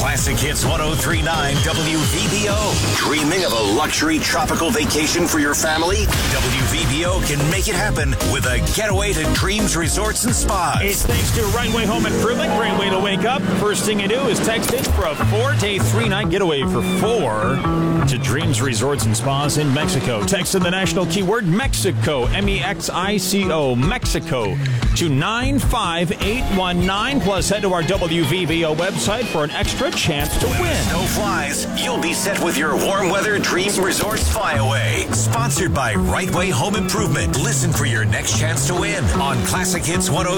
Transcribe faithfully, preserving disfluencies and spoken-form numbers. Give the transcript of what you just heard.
Classic Hits one oh three point nine W V B O. Dreaming of a luxury tropical vacation for your family? W V B O can make it happen with a getaway to Dreams Resorts and Spas. It's thanks to Rightway Home Improvement. Great way to wake up. First thing you do is text it for a four-day, three-night getaway for four to Dreams Resorts and Spas in Mexico. Text in the national keyword Mexico, M E X I C O, Mexico, to nine five eight one nine. Plus, head to our W V B O website for an extra chance to When win. the snow flies, you'll be set with your warm weather Dreams Resorts Flyaway. Sponsored by Rightway Home Improvement. Listen for your next chance to win on Classic Hits one oh